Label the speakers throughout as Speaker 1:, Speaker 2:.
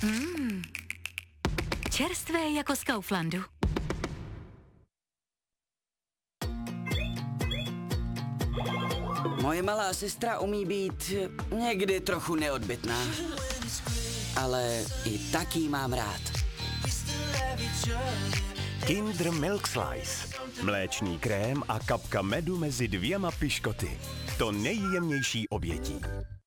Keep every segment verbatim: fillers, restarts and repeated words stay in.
Speaker 1: Mm. Čerstvé jako z Kauflandu.
Speaker 2: Moje malá sestra umí být někdy trochu neodbytná, ale i tak jí mám rád.
Speaker 3: Kinder Milk Slice. Mléčný krém a kapka medu mezi dvěma piškoty. To nejjemnější obětí.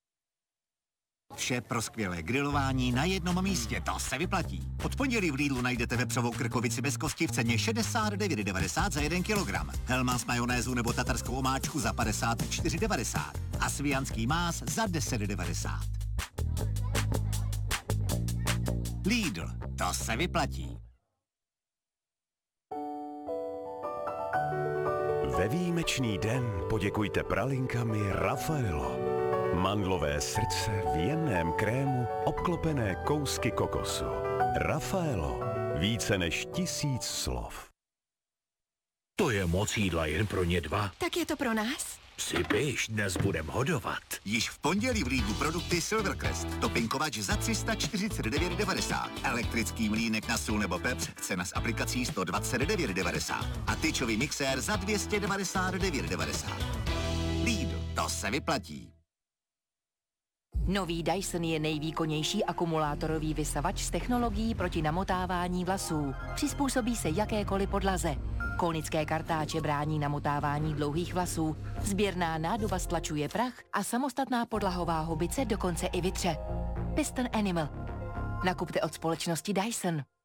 Speaker 4: Vše pro skvělé grilování na jednom místě, to se vyplatí. Od pondělí v Lidlu najdete vepřovou krkovici bez kosti v ceně šedesát devět devadesát za jeden kilogram. Hellmann's majonézu nebo tatarskou omáčku za padesát čtyři devadesát. A svijanský más za deset devadesát. Lidl, to se vyplatí.
Speaker 3: Ve výjimečný den poděkujte pralinkami Raffaello. Mandlové srdce v jemném krému obklopené kousky kokosu. Raffaello. Více než tisíc slov.
Speaker 5: To je moc jídla jen pro ně dva.
Speaker 1: Tak je to pro nás?
Speaker 5: Sypiš, dnes budem hodovat.
Speaker 4: Již v pondělí v Lidlu produkty Silvercrest. Topinkovač za tři sta čtyřicet devět devadesát. Elektrický mlýnek na sůl nebo pepř, cena s aplikací sto dvacet devět devadesát. A tyčový mixér za dvě stě devadesát devět devadesát. Lidl, to se vyplatí.
Speaker 6: Nový Dyson je nejvýkonnější akumulátorový vysavač s technologií proti namotávání vlasů. Přizpůsobí se jakékoliv podlaze. Konické kartáče brání namotávání dlouhých vlasů, sběrná nádoba stlačuje prach a samostatná podlahová houbice dokonce i vytře. Piston Animal. Nakupte od společnosti Dyson.